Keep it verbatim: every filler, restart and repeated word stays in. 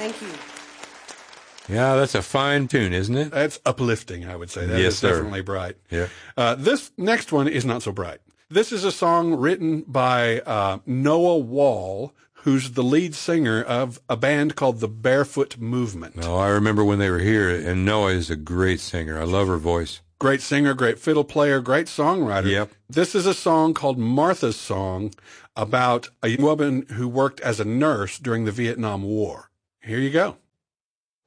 Thank you. Yeah, that's a fine tune, isn't it? That's uplifting, I would say. That Yes, is sir. definitely bright. Yeah. Uh, this next one is not so bright. This is a song written by uh, Noah Wall, who's the lead singer of a band called the Barefoot Movement. Oh, I remember when they were here, and Noah is a great singer. I love her voice. Great singer, great fiddle player, great songwriter. Yep. This is a song called Martha's Song about a woman who worked as a nurse during the Vietnam War. Here you go.